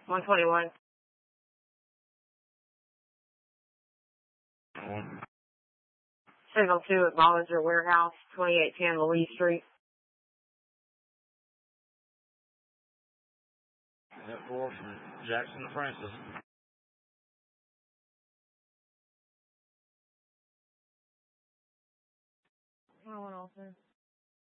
121. 702 at Bollinger Warehouse, 2810 Louise Street. That 4 from Jackson to Francis. One also.